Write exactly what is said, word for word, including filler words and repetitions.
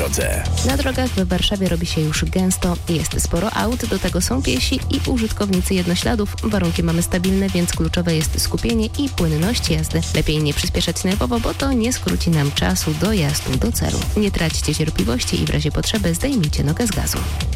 drodze. Na drogach w Warszawie robi się już gęsto. Jest sporo aut, do tego są piesi i użytkownicy jednośladów. Warunki mamy stabilne, więc kluczowe jest skupienie i płynność jazdy. Lepiej nie przyspieszać nerwowo, bo to nie skróci nam czasu dojazdu do celu. Nie traćcie cierpliwości i w razie potrzeby zdejmijcie nogę z gazu.